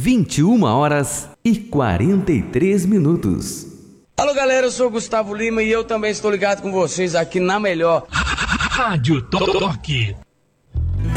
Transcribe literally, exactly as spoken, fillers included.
vinte e uma horas e quarenta e três minutos. Alô galera, eu sou o Gustavo Lima e eu também estou ligado com vocês aqui na melhor Rádio Toque.